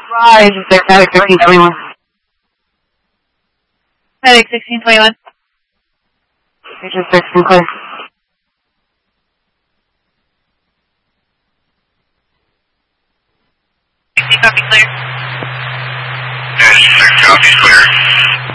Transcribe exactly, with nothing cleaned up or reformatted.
Rise, is there sixteen twenty-one? Medic sixteen twenty-one. Station sixteen clear. sixteen copy clear. six copy clear.